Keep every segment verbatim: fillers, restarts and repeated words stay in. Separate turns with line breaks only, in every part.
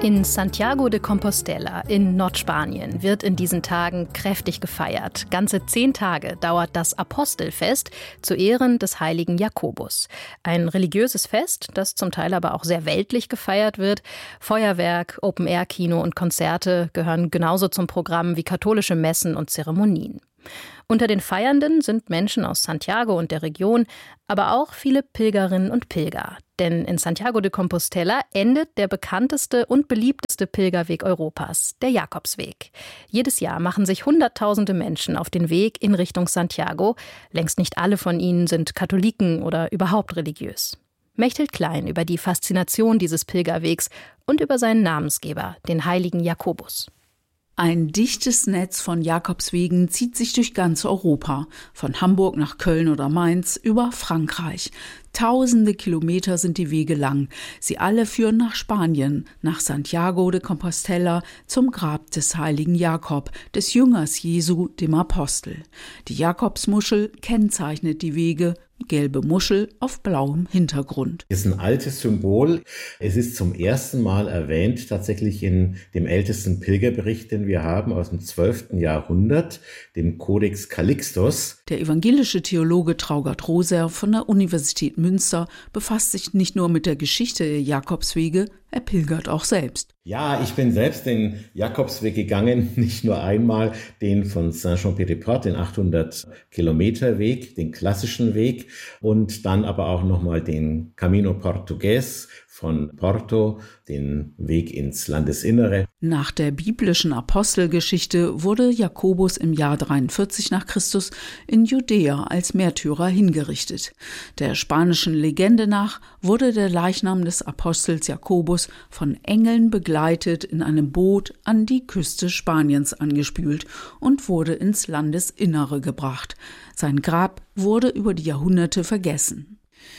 In Santiago de Compostela in Nordspanien wird in diesen Tagen kräftig gefeiert. Ganze zehn Tage dauert das Apostelfest zu Ehren des heiligen Jakobus. Ein religiöses Fest, das zum Teil aber auch sehr weltlich gefeiert wird. Feuerwerk, Open-Air-Kino und Konzerte gehören genauso zum Programm wie katholische Messen und Zeremonien. Unter den Feiernden sind Menschen aus Santiago und der Region, aber auch viele Pilgerinnen und Pilger. Denn in Santiago de Compostela endet der bekannteste und beliebteste Pilgerweg Europas, der Jakobsweg. Jedes Jahr machen sich Hunderttausende Menschen auf den Weg in Richtung Santiago. Längst nicht alle von ihnen sind Katholiken oder überhaupt religiös. Mechthild Klein über die Faszination dieses Pilgerwegs und über seinen Namensgeber, den heiligen Jakobus.
Ein dichtes Netz von Jakobswegen zieht sich durch ganz Europa, von Hamburg nach Köln oder Mainz über Frankreich. Tausende Kilometer sind die Wege lang. Sie alle führen nach Spanien, nach Santiago de Compostela, zum Grab des heiligen Jakob, des Jüngers Jesu, dem Apostel. Die Jakobsmuschel kennzeichnet die Wege, gelbe Muschel auf blauem Hintergrund.
Es ist ein altes Symbol. Es ist zum ersten Mal erwähnt, tatsächlich in dem ältesten Pilgerbericht, den wir haben, aus dem zwölften Jahrhundert, dem Codex Calixtus.
Der evangelische Theologe Traugott Roser von der Universität Münster befasst sich nicht nur mit der Geschichte der Jakobswege, er pilgert auch selbst.
Ja, ich bin selbst den Jakobsweg gegangen, nicht nur einmal den von Saint-Jean-Pied-de-Port, den achthundert Kilometer Weg, den klassischen Weg, und dann aber auch nochmal den Camino Portugués von Porto, den Weg ins Landesinnere.
Nach der biblischen Apostelgeschichte wurde Jakobus im Jahr dreiundvierzig nach Christus in Judäa als Märtyrer hingerichtet. Der spanischen Legende nach wurde der Leichnam des Apostels Jakobus von Engeln begleitet in einem Boot an die Küste Spaniens angespült und wurde ins Landesinnere gebracht. Sein Grab wurde über die Jahrhunderte vergessen.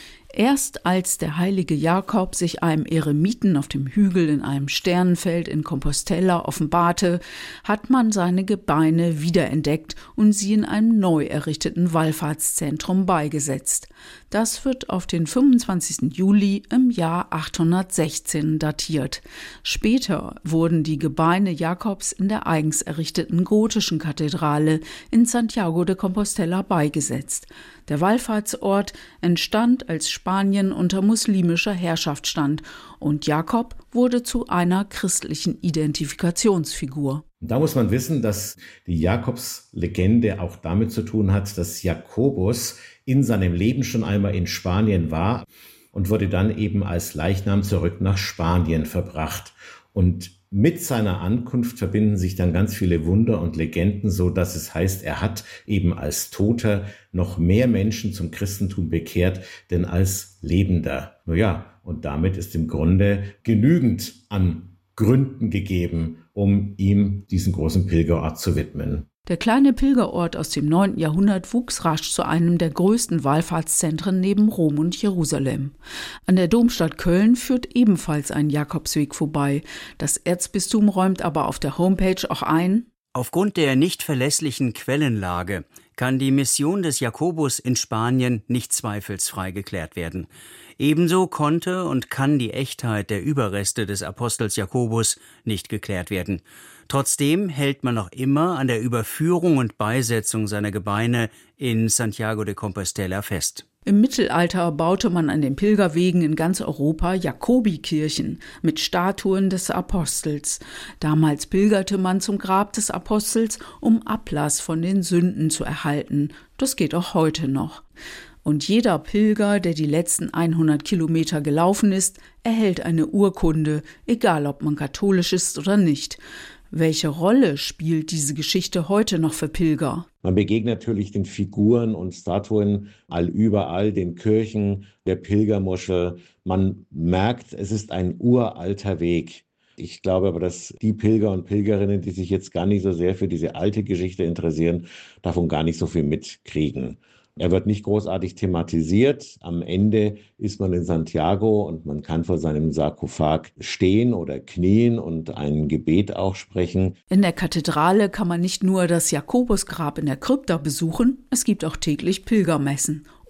Erst als der heilige Jakob sich einem Eremiten auf dem Hügel in einem Sternenfeld in Compostela offenbarte, hat man seine Gebeine wiederentdeckt und sie in einem neu errichteten Wallfahrtszentrum beigesetzt. Das wird auf den fünfundzwanzigsten Juli im Jahr achthundertsechzehn datiert. Später wurden die Gebeine Jakobs in der eigens errichteten gotischen Kathedrale in Santiago de Compostela beigesetzt. Der Wallfahrtsort entstand, als Spanien unter muslimischer Herrschaft stand, und Jakob wurde zu einer christlichen Identifikationsfigur.
Da muss man wissen, dass die Jakobslegende auch damit zu tun hat, dass Jakobus in seinem Leben schon einmal in Spanien war und wurde dann eben als Leichnam zurück nach Spanien verbracht. Und mit seiner Ankunft verbinden sich dann ganz viele Wunder und Legenden, so dass es heißt, er hat eben als Toter noch mehr Menschen zum Christentum bekehrt, denn als Lebender. Naja, und damit ist im Grunde genügend an Gründen gegeben, um ihm diesen großen Pilgerort zu widmen.
Der kleine Pilgerort aus dem neunten Jahrhundert wuchs rasch zu einem der größten Wallfahrtszentren neben Rom und Jerusalem. An der Domstadt Köln führt ebenfalls ein Jakobsweg vorbei. Das Erzbistum räumt aber auf der Homepage auch ein:
Aufgrund der nicht verlässlichen Quellenlage kann die Mission des Jakobus in Spanien nicht zweifelsfrei geklärt werden. Ebenso konnte und kann die Echtheit der Überreste des Apostels Jakobus nicht geklärt werden. Trotzdem hält man noch immer an der Überführung und Beisetzung seiner Gebeine in Santiago de Compostela fest.
Im Mittelalter baute man an den Pilgerwegen in ganz Europa Jakobikirchen mit Statuen des Apostels. Damals pilgerte man zum Grab des Apostels, um Ablass von den Sünden zu erhalten. Das geht auch heute noch. Und jeder Pilger, der die letzten hundert Kilometer gelaufen ist, erhält eine Urkunde, egal ob man katholisch ist oder nicht. Welche Rolle spielt diese Geschichte heute noch für Pilger?
Man begegnet natürlich den Figuren und Statuen allüberall, den Kirchen, der Pilgermuschel. Man merkt, es ist ein uralter Weg. Ich glaube aber, dass die Pilger und Pilgerinnen, die sich jetzt gar nicht so sehr für diese alte Geschichte interessieren, davon gar nicht so viel mitkriegen. Er wird nicht großartig thematisiert. Am Ende ist man in Santiago und man kann vor seinem Sarkophag stehen oder knien und ein Gebet auch sprechen.
In der Kathedrale kann man nicht nur das Jakobusgrab in der Krypta besuchen, es gibt auch täglich Pilgermessen.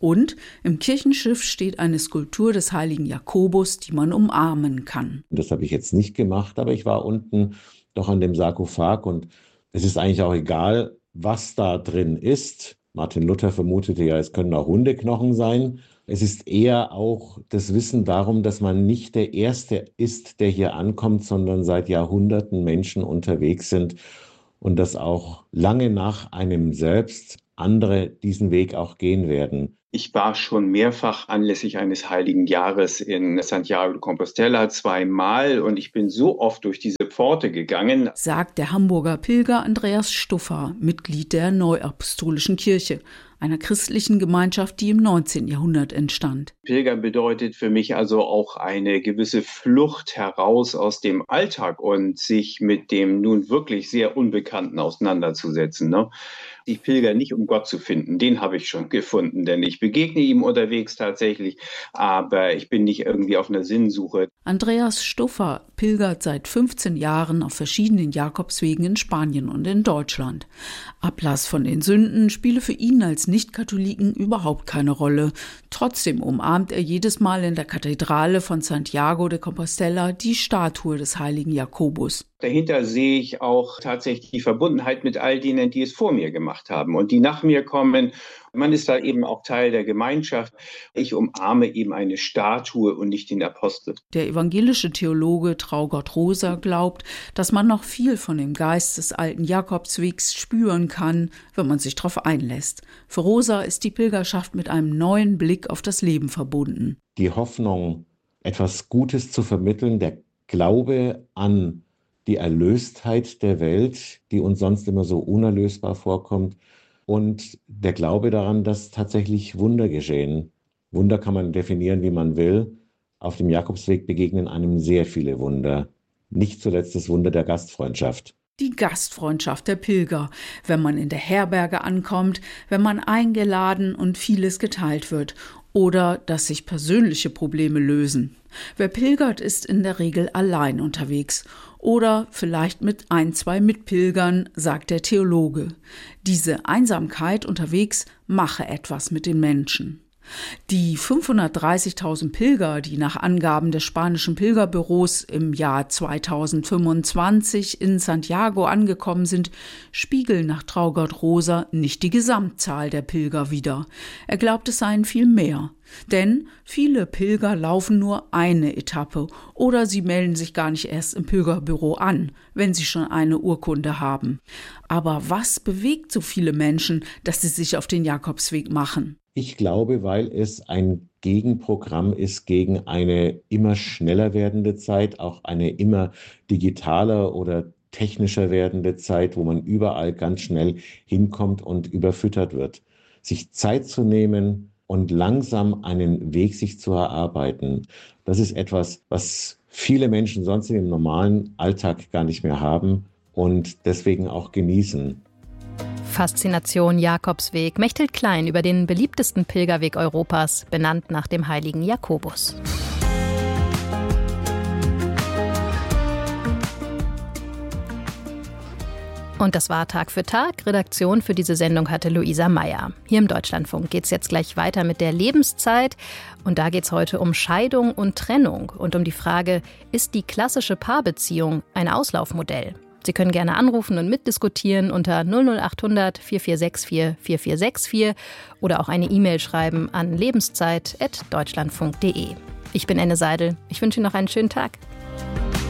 Und im Kirchenschiff steht eine Skulptur des heiligen Jakobus, die man umarmen kann.
Das habe ich jetzt nicht gemacht, aber ich war unten doch an dem Sarkophag und es ist eigentlich auch egal, was da drin ist. Martin Luther vermutete ja, es können auch Hundeknochen sein. Es ist eher auch das Wissen darum, dass man nicht der Erste ist, der hier ankommt, sondern seit Jahrhunderten Menschen unterwegs sind und dass auch lange nach einem selbst andere diesen Weg auch gehen werden.
Ich war schon mehrfach anlässlich eines heiligen Jahres in Santiago de Compostela zweimal und ich bin so oft durch diese Pforte gegangen,
sagt der Hamburger Pilger Andreas Stuffer, Mitglied der Neuapostolischen Kirche, einer christlichen Gemeinschaft, die im neunzehnten Jahrhundert entstand.
Pilgern bedeutet für mich also auch eine gewisse Flucht heraus aus dem Alltag und sich mit dem nun wirklich sehr Unbekannten auseinanderzusetzen. Ne? Ich pilger nicht, um Gott zu finden, den habe ich schon gefunden, denn ich begegne ihm unterwegs tatsächlich, aber ich bin nicht irgendwie auf einer Sinnsuche.
Andreas Stuffer pilgert seit fünfzehn Jahren auf verschiedenen Jakobswegen in Spanien und in Deutschland. Ablass von den Sünden spiele für ihn als Nicht-Katholiken überhaupt keine Rolle. Trotzdem umarmt er jedes Mal in der Kathedrale von Santiago de Compostela die Statue des heiligen Jakobus.
Dahinter sehe ich auch tatsächlich die Verbundenheit mit all denen, die es vor mir gemacht haben und die nach mir kommen. Man ist da eben auch Teil der Gemeinschaft. Ich umarme eben eine Statue und nicht den Apostel.
Der evangelische Theologe Traugott Rosa glaubt, dass man noch viel von dem Geist des alten Jakobswegs spüren kann, wenn man sich darauf einlässt. Für Rosa ist die Pilgerschaft mit einem neuen Blick auf das Leben verbunden.
Die Hoffnung, etwas Gutes zu vermitteln, der Glaube an die Erlöstheit der Welt, die uns sonst immer so unerlösbar vorkommt, und der Glaube daran, dass tatsächlich Wunder geschehen. Wunder kann man definieren, wie man will. Auf dem Jakobsweg begegnen einem sehr viele Wunder. Nicht zuletzt das Wunder der Gastfreundschaft.
Die Gastfreundschaft der Pilger, wenn man in der Herberge ankommt, wenn man eingeladen und vieles geteilt wird. Oder dass sich persönliche Probleme lösen. Wer pilgert, ist in der Regel allein unterwegs oder vielleicht mit ein, zwei Mitpilgern, sagt der Theologe. Diese Einsamkeit unterwegs mache etwas mit den Menschen. Die fünfhundertdreißigtausend Pilger, die nach Angaben des spanischen Pilgerbüros im Jahr zweitausendfünfundzwanzig in Santiago angekommen sind, spiegeln nach Traugott Rosa nicht die Gesamtzahl der Pilger wider. Er glaubt, es seien viel mehr. Denn viele Pilger laufen nur eine Etappe oder sie melden sich gar nicht erst im Pilgerbüro an, wenn sie schon eine Urkunde haben. Aber was bewegt so viele Menschen, dass sie sich auf den Jakobsweg machen?
Ich glaube, weil es ein Gegenprogramm ist gegen eine immer schneller werdende Zeit, auch eine immer digitaler oder technischer werdende Zeit, wo man überall ganz schnell hinkommt und überfüttert wird. Sich Zeit zu nehmen und langsam einen Weg sich zu erarbeiten, das ist etwas, was viele Menschen sonst im normalen Alltag gar nicht mehr haben und deswegen auch genießen.
Faszination Jakobsweg. Mechthild Klein über den beliebtesten Pilgerweg Europas, benannt nach dem heiligen Jakobus. Und das war Tag für Tag. Redaktion für diese Sendung hatte Luisa Meyer. Hier im Deutschlandfunk geht es jetzt gleich weiter mit der Lebenszeit. Und da geht es heute um Scheidung und Trennung und um die Frage, ist die klassische Paarbeziehung ein Auslaufmodell? Sie können gerne anrufen und mitdiskutieren unter null null acht hundert vier vier sechs vier vier vier sechs vier oder auch eine E-Mail schreiben an lebenszeit at deutschlandfunk punkt de. Ich bin Enne Seidel. Ich wünsche Ihnen noch einen schönen Tag.